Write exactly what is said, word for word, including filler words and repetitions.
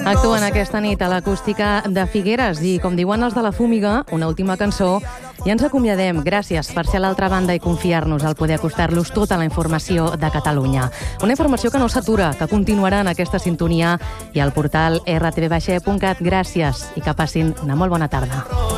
Actuen aquesta nit a l'Acústica de Figueres i, com diuen els de la Fúmiga, una última cançó i ens acomiadem. Gràcies per ser a l'altra banda i confiar-nos al poder acostar-los tota la informació de Catalunya. Una informació que no s'atura, que continuarà en aquesta sintonia i al portal erre te ve baixa e punt cat. Gràcies i que passin una molt bona tarda.